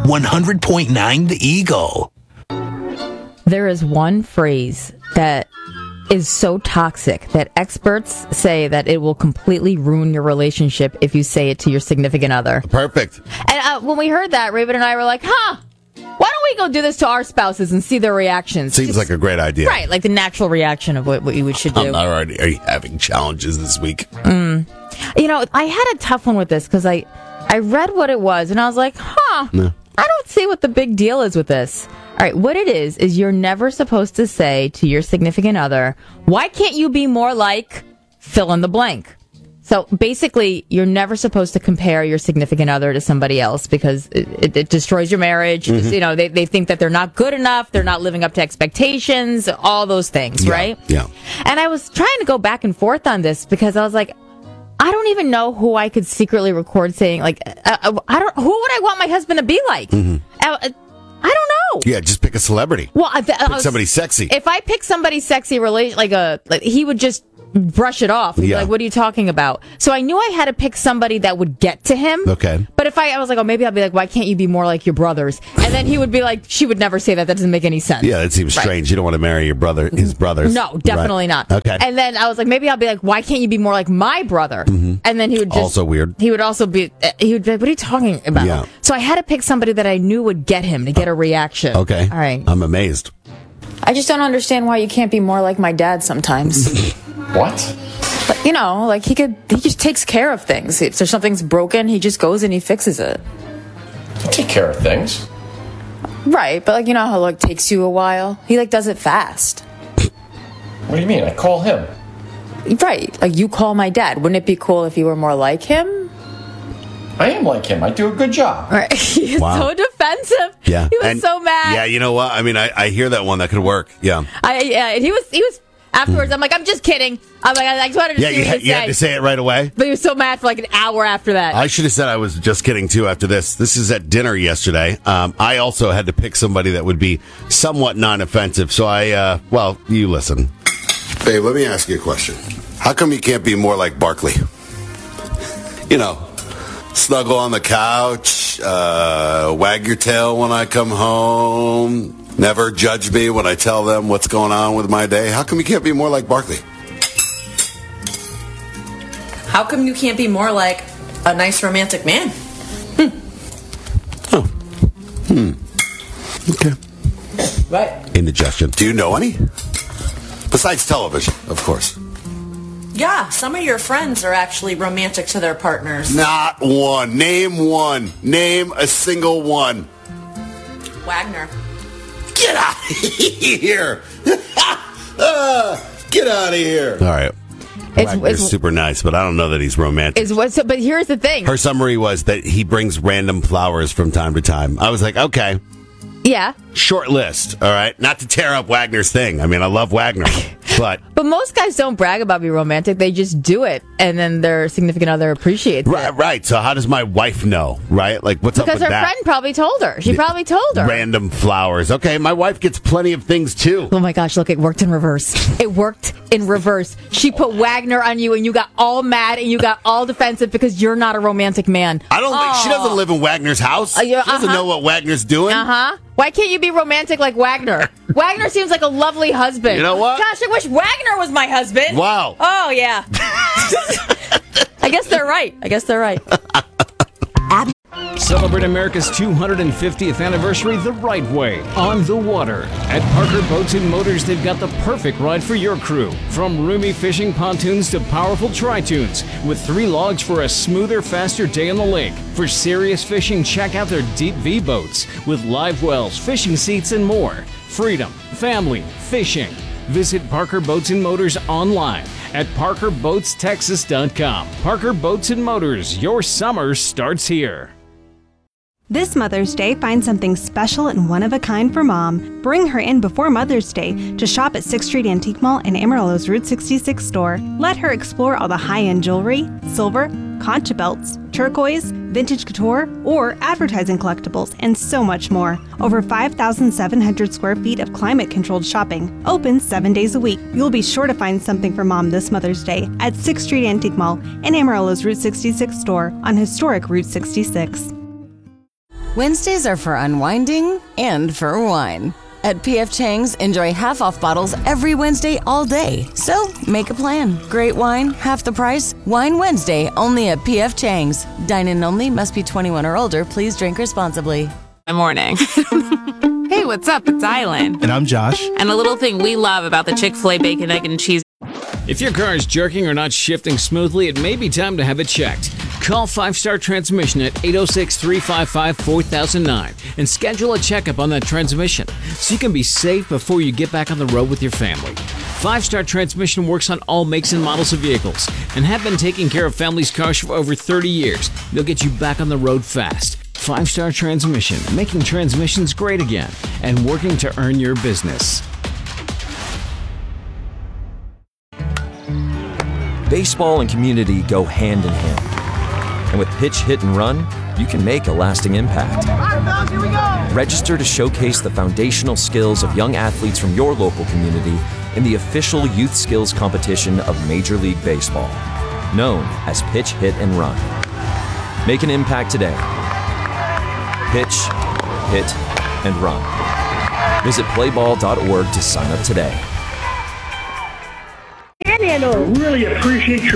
100.9 The Eagle. There is one phrase that is so toxic that experts say that it will completely ruin your relationship if you say it to your significant other. Perfect. And when we heard that, Raven and I were like, why don't we go do this to our spouses and see their reactions? Seems like a great idea. Right, like the natural reaction of what we should do. Are you having challenges this week? I had a tough one with this because I read what it was and I was like, No. I don't see what the big deal is with this. All right, what it is you're never supposed to say to your significant other, why can't you be more like fill in the blank? So basically, you're never supposed to compare your significant other to somebody else because it destroys your marriage. Mm-hmm. They think that they're not good enough. They're not living up to expectations, all those things, right? Yeah. And I was trying to go back and forth on this because I was like, I don't even know who I could secretly record saying, like, who would I want my husband to be like? Mm-hmm. I don't know. Yeah, just pick a celebrity. Well, pick somebody sexy. If I pick somebody sexy, he would just brush it off. He'd be like, what are you talking about? So I knew I had to pick somebody that would get to him. Okay. But if I was like, maybe I'll be like, why can't you be more like your brothers? And then he would be like, she would never say that. That doesn't make any sense. Yeah, that seems strange. You don't want to marry his brothers. No, definitely not. Okay. And then I was like, maybe I'll be like, why can't you be more like my brother? Mm-hmm. And then he would just... Also weird. He would be like, what are you talking about? Yeah. So I had to pick somebody that I knew would get him to get a reaction. Okay. All right. I'm amazed. I just don't understand why you can't be more like my dad sometimes. What? But, he just takes care of things. If there's something's broken, he just goes and he fixes it. I take care of things. Right, but how it takes you a while? He does it fast. What do you mean? I call him. Right, you call my dad. Wouldn't it be cool if you were more like him? I am like him. I do a good job. Right. He's so defensive. Yeah. He was so mad. Yeah, you know what? I mean, I hear that one. That could work. Yeah. He was afterwards. I'm like, I'm just kidding. I'm like, I just wanted to see what you say. You had to say it right away. But he was so mad for an hour after that. I should have said I was just kidding too after this. This is at dinner yesterday. I also had to pick somebody that would be somewhat non-offensive. So you listen. Babe, let me ask you a question. How come you can't be more like Barkley? Snuggle on the couch, wag your tail when I come home, never judge me when I tell them what's going on with my day. How come you can't be more like Barkley? How come you can't be more like a nice romantic man? Okay. Right. Indigestion. Do you know any? Besides television, of course. Yeah, some of your friends are actually romantic to their partners. Not one. Name one. Name a single one. Wagner. Get out of here. Get out of here. All right. Wagner's super nice, but I don't know that he's romantic. But here's the thing. Her summary was that he brings random flowers from time to time. I was like, okay. Yeah. Short list, all right? Not to tear up Wagner's thing. I mean, I love Wagner, but most guys don't brag about being romantic. They just do it, and then their significant other appreciates it. Right. So how does my wife know, right? What's up with that? Because her friend probably told her. She probably told her. Random flowers. Okay, my wife gets plenty of things, too. Oh, my gosh, look, it worked in reverse. It worked in reverse. She put Wagner on you, and you got all mad, and you got all defensive because you're not a romantic man. I don't think she doesn't live in Wagner's house. She doesn't know what Wagner's doing. Why can't you be romantic like Wagner? Wagner seems like a lovely husband. You know what? Gosh, I wish Wagner was my husband. Wow. Oh, yeah. I guess they're right. Celebrate America's 250th anniversary the right way, on the water. At Parker Boats and Motors, they've got the perfect ride for your crew. From roomy fishing pontoons to powerful tri-tunes, with 3 logs for a smoother, faster day on the lake. For serious fishing, check out their Deep V boats with live wells, fishing seats, and more. Freedom, family, fishing. Visit Parker Boats and Motors online at parkerboatstexas.com. Parker Boats and Motors, your summer starts here. This Mother's Day, find something special and one-of-a-kind for Mom. Bring her in before Mother's Day to shop at 6th Street Antique Mall and Amarillo's Route 66 store. Let her explore all the high-end jewelry, silver, concha belts, turquoise, vintage couture, or advertising collectibles, and so much more. Over 5,700 square feet of climate-controlled shopping. Open 7 days a week. You'll be sure to find something for Mom this Mother's Day at 6th Street Antique Mall and Amarillo's Route 66 store on historic Route 66. Wednesdays are for unwinding and for wine. At P.F. Chang's, enjoy half-off bottles every Wednesday all day. So, make a plan. Great wine, half the price. Wine Wednesday, only at P.F. Chang's. Dine-in only, must be 21 or older. Please drink responsibly. Good morning. Hey, what's up? It's Island. And I'm Josh. And a little thing we love about the Chick-fil-A Bacon, Egg, and Cheese. If your car is jerking or not shifting smoothly, it may be time to have it checked. Call 5 Star Transmission at 806-355-4009 and schedule a checkup on that transmission so you can be safe before you get back on the road with your family. 5 Star Transmission works on all makes and models of vehicles and have been taking care of families' cars for over 30 years. They'll get you back on the road fast. 5 Star Transmission, making transmissions great again and working to earn your business. Baseball and community go hand in hand. And with Pitch, Hit, and Run, you can make a lasting impact. Register to showcase the foundational skills of young athletes from your local community in the official youth skills competition of Major League Baseball, known as Pitch, Hit, and Run. Make an impact today. Pitch, Hit, and Run. Visit playball.org to sign up today. Really appreciate your